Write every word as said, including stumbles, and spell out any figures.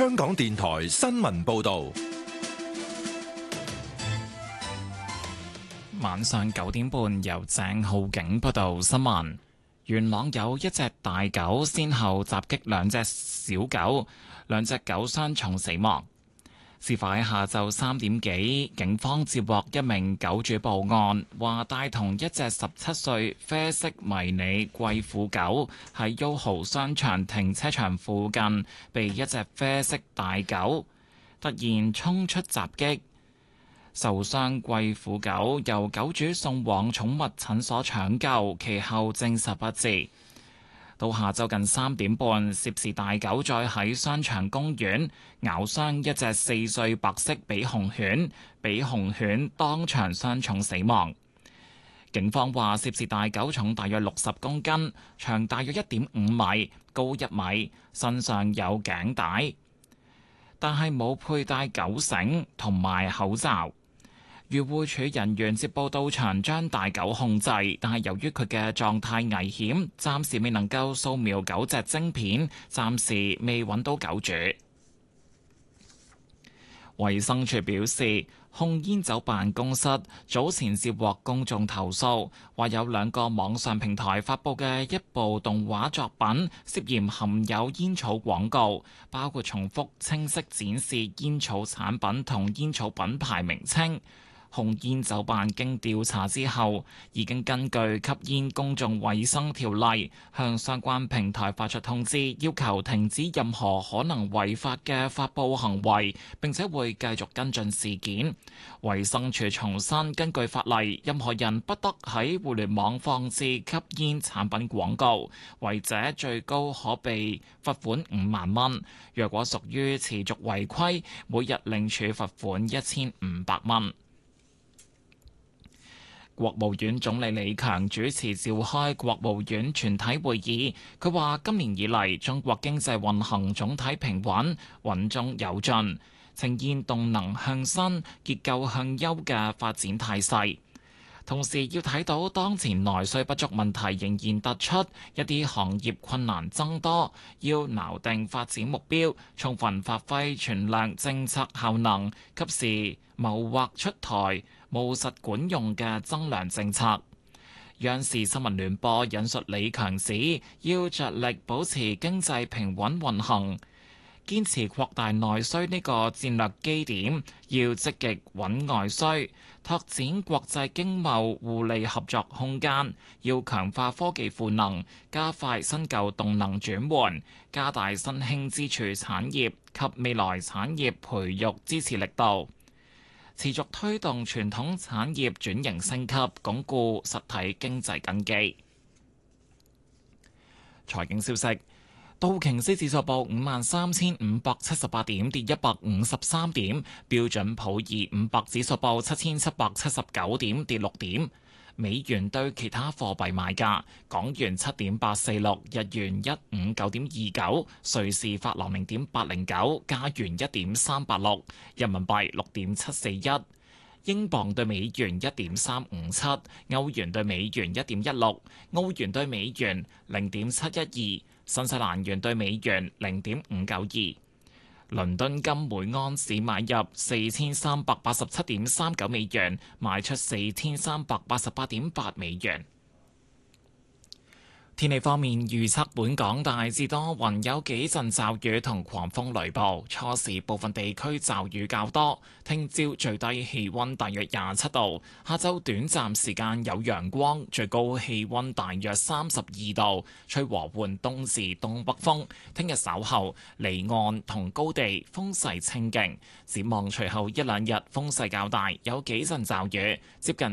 香港電台新聞報道。 晚上九點半，由鄭浩景報道新聞。元朗有一隻大狗先後襲擊兩隻小狗，兩隻狗傷重死亡。事發喺下晝三點幾，警方接獲一名狗主報案，話帶同一隻十七歲啡色迷你貴婦狗喺 YOHO 商場停車場附近，被一隻啡色大狗突然衝出襲擊。受傷貴婦狗由狗主送往寵物診所搶救，其後證實不治。到下晝近三點半，涉事大狗再喺商場公園咬傷一隻四歲白色比熊犬，比熊犬當場傷重死亡。警方話，涉事大狗重大約六十公斤，長大約一點五米，高一米，身上有頸帶，但係冇佩戴狗繩同埋口罩。漁護署人員接報到場將大狗控制，但係由於佢嘅狀態危險，暫時未能夠掃描狗隻晶片，暫時未揾到狗主。衛生署表示，控煙酒辦公室早前接獲公眾投訴，話有兩個網上平台發布嘅一部動畫作品涉嫌含有煙草廣告，包括重複清晰展示煙草產品同煙草品牌名稱。控煙酒辦經調查之後，已經根據吸煙公眾衛生條例向相關平台發出通知，要求停止任何可能違法嘅發布行為，並且會繼續跟進事件。衛生署重申，根據法例，任何人不得喺互聯網放置吸煙產品廣告，違者最高可被罰款五萬蚊。若果屬於持續違規，每日另處罰款一千五百蚊。國務院總理李強主持召開國務院全體會議，佢話今年以嚟，中國經濟運行總體平穩、穩中有進，呈現動能向新、結構向優嘅發展態勢。同時要睇到當前內需不足問題仍然突出，一啲行業困難增多，要錨定發展目標，充分發揮存量政策效能，及時謀劃出台務實管用嘅增量政策。央視新聞聯播引述李強指，要着力保持經濟平穩運行，堅持擴大內需呢個戰略基點，要積極穩外需，拓展國際經貿互利合作空間，要強化科技賦能，加快新舊動能轉換，加大新興支柱產業及未來產業培育支持力度，持續推動傳統產業轉型升級，鞏固實體經濟根基。財經消息。道瓊斯指數報五萬三千五百七十八點，跌一百五十三點；標準普爾五百指數報七千七百七十九點，跌六點。美元對其他貨幣買價：港元七點八四六，日元一五九點二九，瑞士法郎零點八零九，加元一點三八六，人民幣六點七四一，英鎊對美元一點三五七，歐元對美元一點一六，澳元對美元零點七一二。新西蘭元對美元零點五九二，倫敦金每安士買入四千三百八十七點三九美元，賣出四千三百八十八點八美元。天氣方面，預測本港大致多雲，有幾陣驟雨同狂風雷暴，初時部分地區驟雨較多。聽朝最低氣溫大約廿七度，下晝短暫時間有陽光，最高氣溫大約三十二度，吹和緩東至東北風。聽日稍後離岸同高地風勢清勁，展望隨後一兩日風勢較大，有幾陣驟雨，接近